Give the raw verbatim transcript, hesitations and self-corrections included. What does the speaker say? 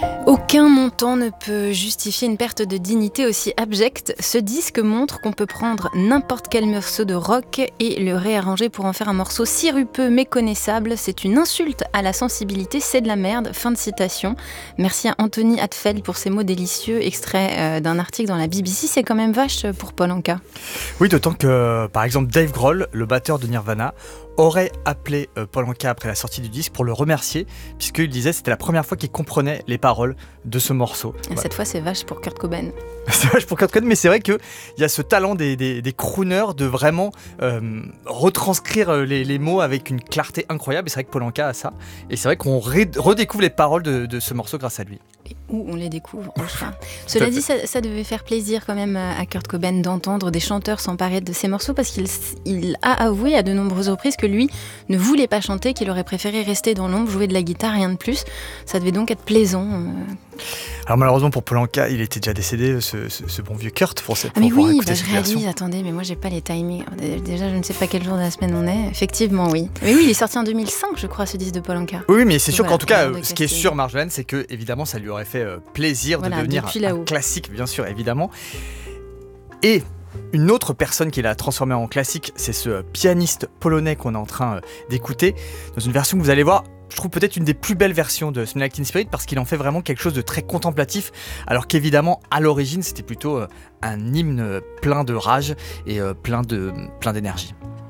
Aucun montant ne peut justifier une perte de dignité aussi abjecte. Ce disque montre qu'on peut prendre n'importe quel morceau de rock et le réarranger pour en faire un morceau sirupeux, méconnaissable. C'est une insulte à la sensibilité, c'est de la merde. Fin de citation. Merci à Anthony Hadfeld pour ces mots délicieux, extrait euh, d'un article dans la B B C. C'est quand même vache pour Paul Anka. Oui, d'autant que, par exemple, Dave Grohl, le batteur de Nirvana, aurait appelé euh, Paul Anka après la sortie du disque pour le remercier, puisqu'il disait que c'était la première fois qu'il comprenait les paroles de ce morceau. Cette Voilà. fois, c'est vache pour Kurt Cobain. C'est vache pour Kurt Cobain, mais c'est vrai qu'il y a ce talent des, des, des crooners de vraiment euh, retranscrire les, les mots avec une clarté incroyable. Et c'est vrai que Paul Anka a ça. Et c'est vrai qu'on ré- redécouvre les paroles de, de ce morceau grâce à lui. Et où on les découvre, enfin. Cela dit, ça, ça devait faire plaisir quand même à Kurt Cobain d'entendre des chanteurs s'emparer de ces morceaux, parce qu'il il a avoué à de nombreuses reprises que lui ne voulait pas chanter, qu'il aurait préféré rester dans l'ombre, jouer de la guitare, rien de plus. Ça devait donc être plaisant. euh. Alors malheureusement pour Paul Anka, il était déjà décédé, ce, ce, ce bon vieux Kurt, pour, cette, Ah mais pour oui, écouter bah, cette je réalise, version. attendez, mais moi j'ai pas les timings. Déjà, je ne sais pas quel jour de la semaine on est. Effectivement, oui. Mais oui, il est sorti en deux mille cinq, je crois, ce disque de Paul Anka. Oui, mais c'est sûr Voilà, qu'en tout cas, erreur de ce qui est casting. sûr, Marjolaine, c'est que évidemment, ça lui aurait fait euh, plaisir Voilà, de devenir depuis un, là-haut. un classique, bien sûr, évidemment. Et une autre personne qui l'a transformé en classique, c'est ce euh, pianiste polonais qu'on est en train euh, d'écouter, dans une version que vous allez voir. Je trouve peut-être une des plus belles versions de Smell Like Teen Spirit, parce qu'il en fait vraiment quelque chose de très contemplatif, alors qu'évidemment, à l'origine, c'était plutôt euh, un hymne plein de rage et euh, plein de, plein d'énergie.